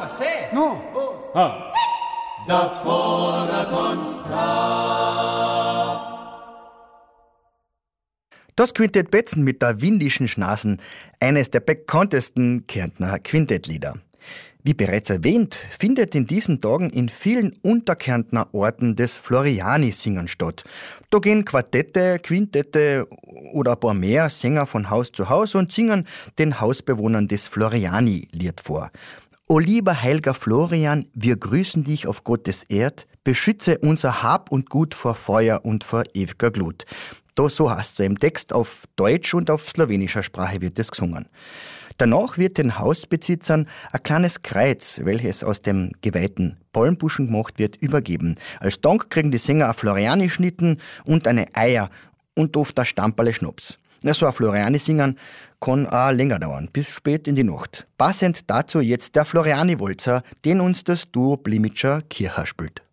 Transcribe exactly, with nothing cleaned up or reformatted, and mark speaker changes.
Speaker 1: passé.
Speaker 2: No.
Speaker 1: Bus.
Speaker 3: Ah.
Speaker 4: Da fordert uns Trab.
Speaker 2: Das Quintett Betzen mit der windischen Schnasen, eines der bekanntesten Kärntner Quintettlieder. Wie bereits erwähnt, findet in diesen Tagen in vielen Unterkärntner Orten des Floriani-Singen statt. Da gehen Quartette, Quintette oder ein paar mehr Sänger von Haus zu Haus und singen den Hausbewohnern des Floriani-Lied vor. O lieber heiliger Florian, wir grüßen dich auf Gottes Erd, beschütze unser Hab und Gut vor Feuer und vor ewiger Glut. Da so heißt es im Text, auf Deutsch und auf slowenischer Sprache wird es gesungen. Danach wird den Hausbesitzern ein kleines Kreuz, welches aus dem geweihten Palmbuschen gemacht wird, übergeben. Als Dank kriegen die Sänger ein Floriani-Schnitten und eine Eier und oft ein Stamperle Schnaps. So ein Floriani-Singen kann auch länger dauern, bis spät in die Nacht. Passend dazu jetzt der Floriani-Walzer, den uns das Duo Blimitscher Kircher spielt.